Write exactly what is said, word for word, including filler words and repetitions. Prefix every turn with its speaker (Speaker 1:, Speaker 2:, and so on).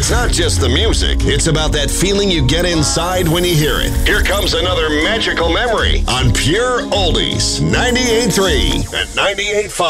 Speaker 1: It's not just the music. It's about that feeling you get inside when you hear it. Here comes another magical memory on Pure Oldies ninety-eight point three and ninety-eight point five.